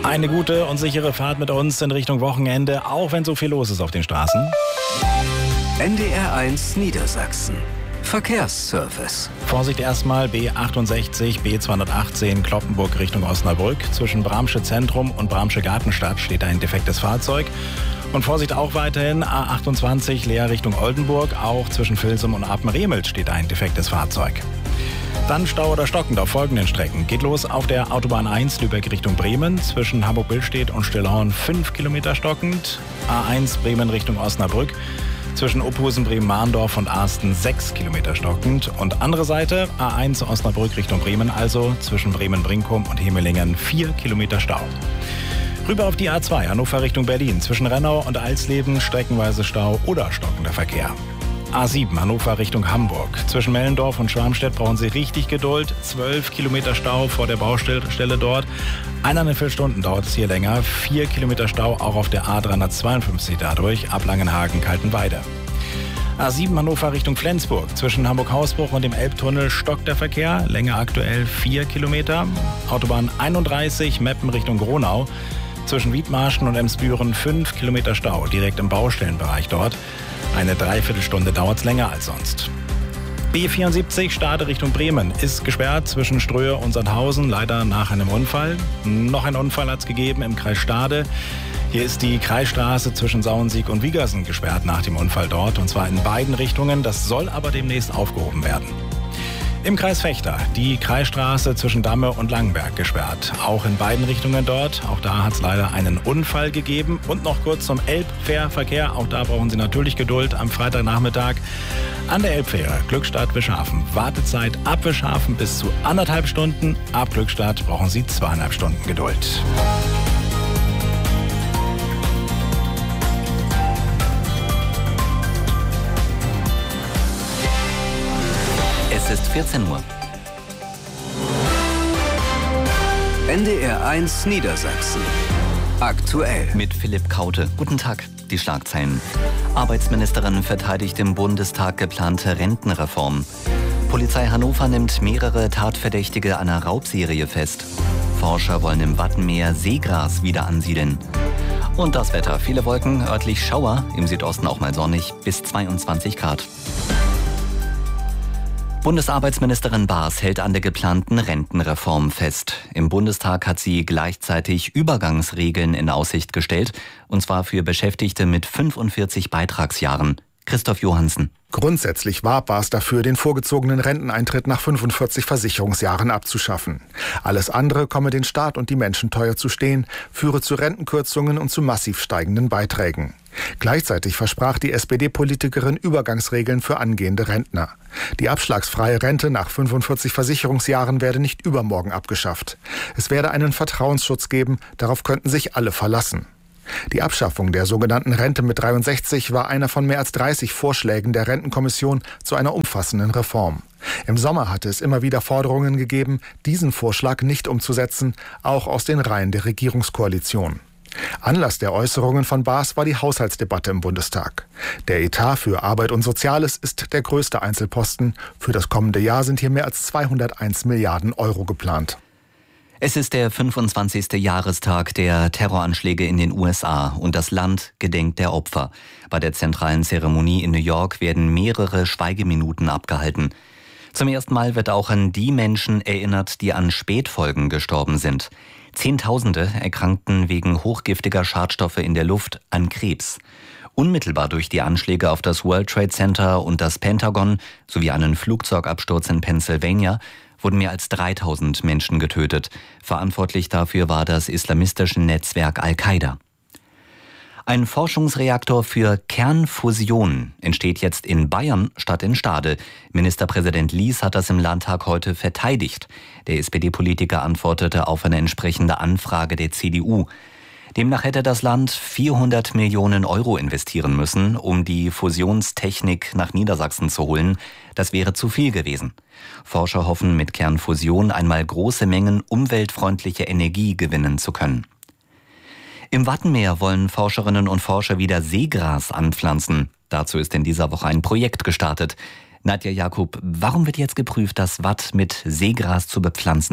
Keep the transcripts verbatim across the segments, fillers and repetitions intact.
Eine gute und sichere Fahrt mit uns in Richtung Wochenende, auch wenn so viel los ist auf den Straßen. N D R eins Niedersachsen. Verkehrsservice. Vorsicht erstmal B achtundsechzig, B zweihundertachtzehn, Cloppenburg Richtung Osnabrück. Zwischen Bramsche Zentrum und Bramsche Gartenstadt steht ein defektes Fahrzeug. Und Vorsicht auch weiterhin A achtundzwanzig, Leer Richtung Oldenburg. Auch zwischen Vilsum und Apen-Remelt steht ein defektes Fahrzeug. Dann Stau oder stockend auf folgenden Strecken. Geht los auf der Autobahn eins Lübeck Richtung Bremen. Zwischen Hamburg-Billstedt und Stillhorn fünf Kilometer stockend. A eins Bremen Richtung Osnabrück. Zwischen Ophusen, Bremen-Mahndorf und Arsten sechs Kilometer stockend. Und andere Seite, A eins Osnabrück Richtung Bremen, also zwischen Bremen-Brinkum und Hemelingen vier Kilometer Stau. Rüber auf die A zwei, Hannover Richtung Berlin. Zwischen Rennau und Alsleben streckenweise Stau oder stockender Verkehr. A sieben, Hannover Richtung Hamburg. Zwischen Mellendorf und Schwarmstedt brauchen Sie richtig Geduld. zwölf Kilometer Stau vor der Baustelle dort. Eineinhalb Stunden dauert es hier länger. vier Kilometer Stau auch auf der A dreihundertzweiundfünfzig dadurch, ab Langenhagen-Kaltenweide. A sieben, Hannover Richtung Flensburg. Zwischen Hamburg-Hausbruch und dem Elbtunnel stockt der Verkehr. Länge aktuell vier Kilometer. Autobahn einunddreißig, Meppen Richtung Gronau. Zwischen Wiedmarschen und Emsbüren fünf Kilometer Stau, direkt im Baustellenbereich dort. Eine Dreiviertelstunde dauert es länger als sonst. B vierundsiebzig, Stade Richtung Bremen, ist gesperrt zwischen Ströhe und Sandhausen, leider nach einem Unfall. Noch ein Unfall hat es gegeben im Kreis Stade. Hier ist die Kreisstraße zwischen Sauensiek und Wiegersen gesperrt nach dem Unfall dort, und zwar in beiden Richtungen. Das soll aber demnächst aufgehoben werden. Im Kreis Vechta, die Kreisstraße zwischen Damme und Langenberg gesperrt. Auch in beiden Richtungen dort. Auch da hat es leider einen Unfall gegeben. Und noch kurz zum Elbfährverkehr. Auch da brauchen Sie natürlich Geduld am Freitagnachmittag. An der Elbfähre Glückstadt-Wischhafen. Wartezeit ab Wischhafen bis zu anderthalb Stunden. Ab Glückstadt brauchen Sie zweieinhalb Stunden Geduld. Es ist vierzehn Uhr. N D R eins Niedersachsen. Aktuell. Mit Philipp Kaute. Guten Tag. Die Schlagzeilen. Arbeitsministerin verteidigt im Bundestag geplante Rentenreform. Polizei Hannover nimmt mehrere Tatverdächtige einer Raubserie fest. Forscher wollen im Wattenmeer Seegras wieder ansiedeln. Und das Wetter. Viele Wolken, örtlich Schauer, im Südosten auch mal sonnig, bis zweiundzwanzig Grad. Bundesarbeitsministerin Baas hält an der geplanten Rentenreform fest. Im Bundestag hat sie gleichzeitig Übergangsregeln in Aussicht gestellt, und zwar für Beschäftigte mit fünfundvierzig Beitragsjahren. Christoph Johansen. Grundsätzlich war Baas dafür, den vorgezogenen Renteneintritt nach fünfundvierzig Versicherungsjahren abzuschaffen. Alles andere komme den Staat und die Menschen teuer zu stehen, führe zu Rentenkürzungen und zu massiv steigenden Beiträgen. Gleichzeitig versprach die S P D-Politikerin Übergangsregeln für angehende Rentner. Die abschlagsfreie Rente nach fünfundvierzig Versicherungsjahren werde nicht übermorgen abgeschafft. Es werde einen Vertrauensschutz geben, darauf könnten sich alle verlassen. Die Abschaffung der sogenannten Rente mit dreiundsechzig war einer von mehr als dreißig Vorschlägen der Rentenkommission zu einer umfassenden Reform. Im Sommer hatte es immer wieder Forderungen gegeben, diesen Vorschlag nicht umzusetzen, auch aus den Reihen der Regierungskoalition. Anlass der Äußerungen von Baas war die Haushaltsdebatte im Bundestag. Der Etat für Arbeit und Soziales ist der größte Einzelposten. Für das kommende Jahr sind hier mehr als zweihunderteins Milliarden Euro geplant. Es ist der fünfundzwanzigste Jahrestag der Terroranschläge in den U S A und das Land gedenkt der Opfer. Bei der zentralen Zeremonie in New York werden mehrere Schweigeminuten abgehalten. Zum ersten Mal wird auch an die Menschen erinnert, die an Spätfolgen gestorben sind. Zehntausende erkrankten wegen hochgiftiger Schadstoffe in der Luft an Krebs. Unmittelbar durch die Anschläge auf das World Trade Center und das Pentagon sowie einen Flugzeugabsturz in Pennsylvania wurden mehr als dreitausend Menschen getötet. Verantwortlich dafür war das islamistische Netzwerk Al-Qaida. Ein Forschungsreaktor für Kernfusion entsteht jetzt in Bayern statt in Stade. Ministerpräsident Lies hat das im Landtag heute verteidigt. Der S P D-Politiker antwortete auf eine entsprechende Anfrage der C D U. Demnach hätte das Land vierhundert Millionen Euro investieren müssen, um die Fusionstechnik nach Niedersachsen zu holen. Das wäre zu viel gewesen. Forscher hoffen, mit Kernfusion einmal große Mengen umweltfreundliche Energie gewinnen zu können. Im Wattenmeer wollen Forscherinnen und Forscher wieder Seegras anpflanzen. Dazu ist in dieser Woche ein Projekt gestartet. Nadja Jakob, warum wird jetzt geprüft, das Watt mit Seegras zu bepflanzen?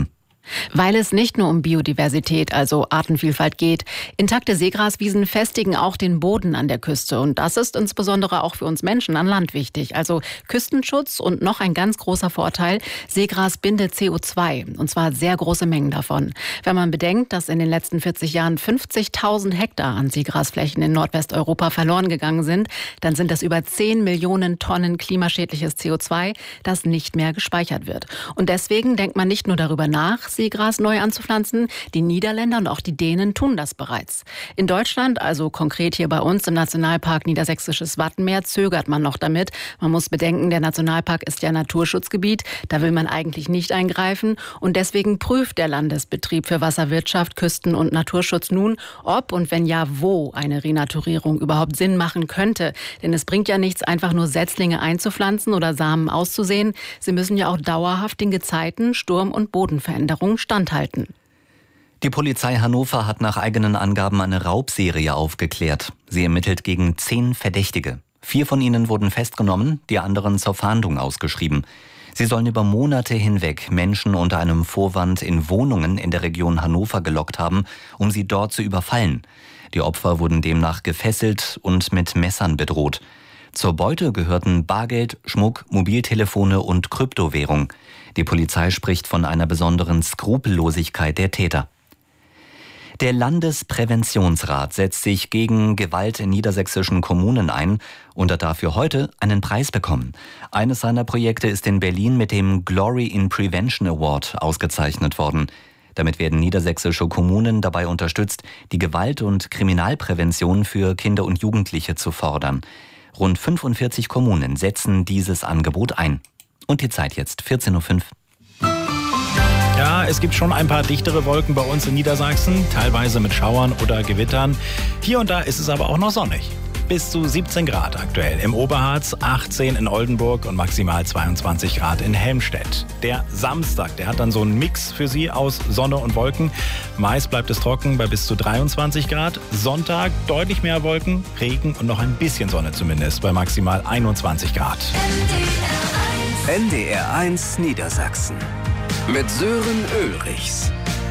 Weil es nicht nur um Biodiversität, also Artenvielfalt geht. Intakte Seegraswiesen festigen auch den Boden an der Küste. Und das ist insbesondere auch für uns Menschen an Land wichtig. Also Küstenschutz und noch ein ganz großer Vorteil: Seegras bindet C O zwei. Und zwar sehr große Mengen davon. Wenn man bedenkt, dass in den letzten vierzig Jahren fünfzigtausend Hektar an Seegrasflächen in Nordwesteuropa verloren gegangen sind, dann sind das über zehn Millionen Tonnen klimaschädliches C O zwei, das nicht mehr gespeichert wird. Und deswegen denkt man nicht nur darüber nach, Seegras neu anzupflanzen. Die Niederländer und auch die Dänen tun das bereits. In Deutschland, also konkret hier bei uns im Nationalpark Niedersächsisches Wattenmeer, zögert man noch damit. Man muss bedenken, der Nationalpark ist ja Naturschutzgebiet. Da will man eigentlich nicht eingreifen. Und deswegen prüft der Landesbetrieb für Wasserwirtschaft, Küsten- und Naturschutz nun, ob und wenn ja, wo eine Renaturierung überhaupt Sinn machen könnte. Denn es bringt ja nichts, einfach nur Setzlinge einzupflanzen oder Samen auszusehen. Sie müssen ja auch dauerhaft den Gezeiten, Sturm- und Bodenveränderungen standhalten. Die Polizei Hannover hat nach eigenen Angaben eine Raubserie aufgeklärt. Sie ermittelt gegen zehn Verdächtige. Vier von ihnen wurden festgenommen, die anderen zur Fahndung ausgeschrieben. Sie sollen über Monate hinweg Menschen unter einem Vorwand in Wohnungen in der Region Hannover gelockt haben, um sie dort zu überfallen. Die Opfer wurden demnach gefesselt und mit Messern bedroht. Zur Beute gehörten Bargeld, Schmuck, Mobiltelefone und Kryptowährung. Die Polizei spricht von einer besonderen Skrupellosigkeit der Täter. Der Landespräventionsrat setzt sich gegen Gewalt in niedersächsischen Kommunen ein und hat dafür heute einen Preis bekommen. Eines seiner Projekte ist in Berlin mit dem Glory in Prevention Award ausgezeichnet worden. Damit werden niedersächsische Kommunen dabei unterstützt, die Gewalt- und Kriminalprävention für Kinder und Jugendliche zu fordern. Rund fünfundvierzig Kommunen setzen dieses Angebot ein. Und die Zeit jetzt, vierzehn Uhr fünf. Ja, es gibt schon ein paar dichtere Wolken bei uns in Niedersachsen, teilweise mit Schauern oder Gewittern. Hier und da ist es aber auch noch sonnig. Bis zu siebzehn Grad aktuell im Oberharz, achtzehn in Oldenburg und maximal zweiundzwanzig Grad in Helmstedt. Der Samstag, der hat dann so einen Mix für Sie aus Sonne und Wolken. Meist bleibt es trocken bei bis zu dreiundzwanzig Grad. Sonntag deutlich mehr Wolken, Regen und noch ein bisschen Sonne zumindest bei maximal einundzwanzig Grad. N D R eins Niedersachsen mit Sören Ulrichs.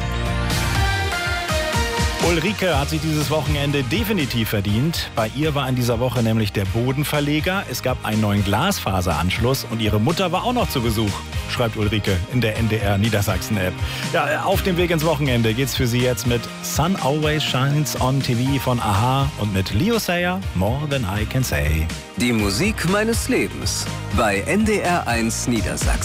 Ulrike hat sich dieses Wochenende definitiv verdient. Bei ihr war in dieser Woche nämlich der Bodenverleger. Es gab einen neuen Glasfaseranschluss und ihre Mutter war auch noch zu Besuch, schreibt Ulrike in der N D R Niedersachsen App. Ja, auf dem Weg ins Wochenende geht's für sie jetzt mit Sun Always Shines on T V von a-ha und mit Leo Sayer, More Than I Can Say. Die Musik meines Lebens bei N D R eins Niedersachsen.